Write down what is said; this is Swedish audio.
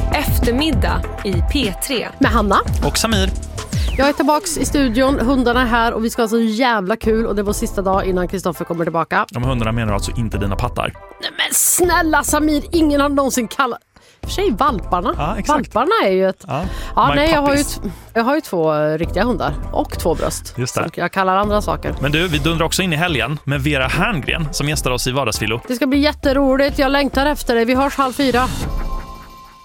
Eftermiddag i P3 med Hanna och Samir. Jag är tillbaks i studion, hundarna är här och vi ska ha så jävla kul och det var sista dag innan Kristoffer kommer tillbaka. De hundarna menar alltså inte dina pattar. Nej men snälla Samir, ingen har någonsin kallat... För sig valparna. Ja, exakt. Valparna är ju ett... Ja, nej, jag har ju 2 riktiga hundar och 2 bröst. Just det. Som jag kallar andra saker. Men du, vi dundrar också in i helgen med Vera Herngren som gästar oss i Vardagsfilo. Det ska bli jätteroligt, jag längtar efter dig. Vi hörs 3:30.